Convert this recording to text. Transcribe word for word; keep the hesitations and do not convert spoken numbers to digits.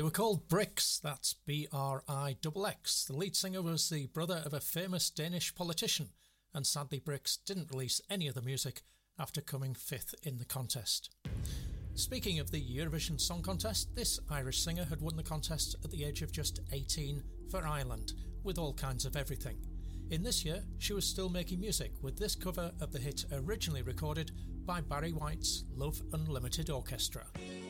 were called Brix, that's B R I X X. The lead singer was the brother of a famous Danish politician, and sadly Brix didn't release any of the music after coming fifth in the contest. Speaking of the Eurovision Song Contest, this Irish singer had won the contest at the age of just eighteen for Ireland, with all kinds of everything. In this year, she was still making music with this cover of the hit originally recorded by Barry White's Love Unlimited Orchestra.